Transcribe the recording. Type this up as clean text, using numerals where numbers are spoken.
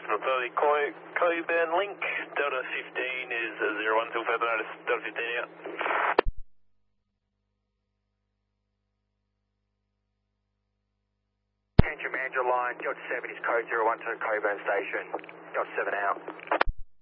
Authority, Coburn Link, Delta 15 is 01 till further notice, Delta 15 out. Tantrum Andrew line, Delta 7 is code 012 Coburn Station, Delta 7 out.